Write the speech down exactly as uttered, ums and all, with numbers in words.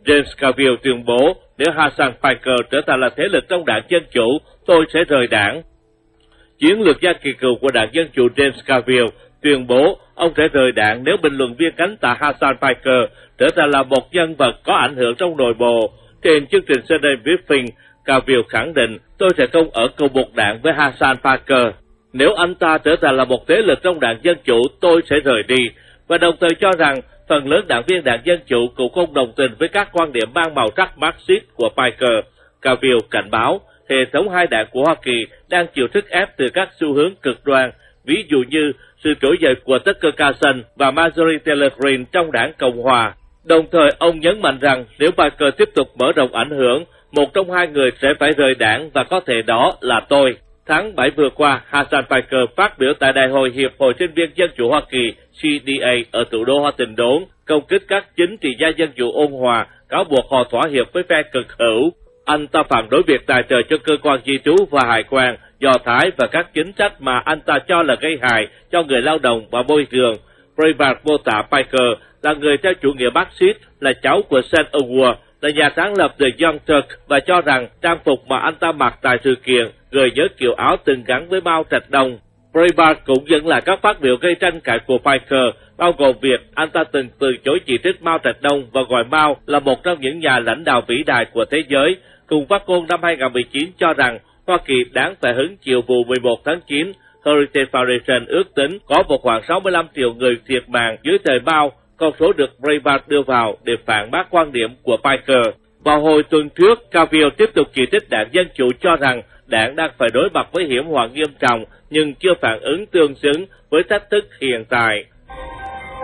James Carville tuyên bố nếu Hasan Piker trở thành là thế lực trong đảng Dân Chủ, tôi sẽ rời đảng. Chiến lược gia kỳ cựu của đảng Dân Chủ James Carville tuyên bố ông sẽ rời đảng nếu bình luận viên cánh tả Hasan Piker trở thành là một nhân vật có ảnh hưởng trong nội bộ. Trên chương trình Sunday Briefing, Carville khẳng định tôi sẽ không ở cùng một đảng với Hasan Piker. Nếu anh ta trở thành là một thế lực trong đảng Dân Chủ, tôi sẽ rời đi, và đồng thời cho rằng phần lớn đảng viên đảng Dân Chủ cũng không đồng tình với các quan điểm mang màu sắc Marxist của Piker. Carville cảnh báo hệ thống hai đảng của Hoa Kỳ đang chịu sức ép từ các xu hướng cực đoan, ví dụ như sự trỗi dậy của Tucker Carlson và Marjorie Taylor Greene trong đảng Cộng Hòa. Đồng thời, ông nhấn mạnh rằng nếu Piker tiếp tục mở rộng ảnh hưởng, một trong hai người sẽ phải rời đảng và có thể đó là tôi. Tháng bảy vừa qua, Hasan Piker phát biểu tại Đại hội Hiệp hội Sinh viên Dân Chủ Hoa Kỳ C D A ở thủ đô Washington, công kích các chính trị gia dân chủ ôn hòa, cáo buộc họ thỏa hiệp với phe cực hữu. Anh ta phản đối việc tài trợ cho cơ quan di trú và hải quan, Do Thái và các chính sách mà anh ta cho là gây hại cho người lao động và môi trường. Breitbart mô tả Piker là người theo chủ nghĩa Marxist, là cháu của Saint Awood, là nhà sáng lập The Young Turk, và cho rằng trang phục mà anh ta mặc tại sự kiện gợi nhớ kiểu áo từng gắn với Mao Trạch Đông. Breitbart cũng dẫn lại các phát biểu gây tranh cãi của Piker, bao gồm việc anh ta từng từ chối chỉ trích Mao Trạch Đông và gọi Mao là một trong những nhà lãnh đạo vĩ đại của thế giới, cùng phát ngôn năm hai không một chín cho rằng Hoa Kỳ đáng phải hứng chịu vụ mười một tháng chín. Heritage Foundation ước tính có một khoảng sáu mươi lăm triệu người thiệt mạng dưới thời Mao, con số được Breitbart đưa vào để phản bác quan điểm của Piker. Vào hồi tuần trước, Carville tiếp tục chỉ trích đảng Dân Chủ, cho rằng đảng đang phải đối mặt với hiểm họa nghiêm trọng nhưng chưa phản ứng tương xứng với thách thức hiện tại.